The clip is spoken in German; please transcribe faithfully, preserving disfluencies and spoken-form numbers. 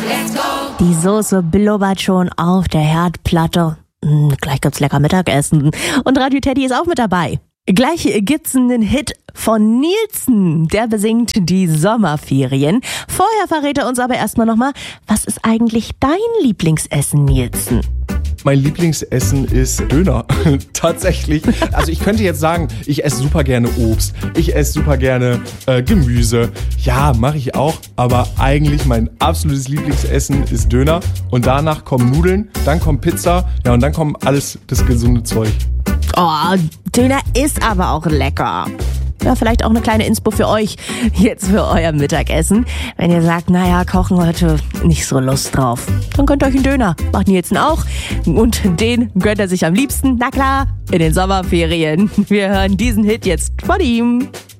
Die Soße blubbert schon auf der Herdplatte. Hm, gleich gibt's lecker Mittagessen. Und Radio Teddy ist auch mit dabei. Gleich gibt's einen Hit von Nielsen. Der besingt die Sommerferien. Vorher verrät er uns aber erstmal nochmal, was ist eigentlich dein Lieblingsessen, Nielsen? Mein Lieblingsessen ist Döner. Tatsächlich. Also ich könnte jetzt sagen, ich esse super gerne Obst. Ich esse super gerne äh, Gemüse. Ja, mache ich auch. Aber eigentlich mein absolutes Lieblingsessen ist Döner. Und danach kommen Nudeln, dann kommt Pizza. Ja, und dann kommt alles das gesunde Zeug. Oh, Döner ist aber auch lecker. Ja, vielleicht auch eine kleine Inspo für euch jetzt für euer Mittagessen. Wenn ihr sagt, naja, kochen heute nicht so Lust drauf, dann könnt ihr euch einen Döner. Macht Nielsen auch. Und den gönnt er sich am liebsten, na klar, in den Sommerferien. Wir hören diesen Hit jetzt von ihm.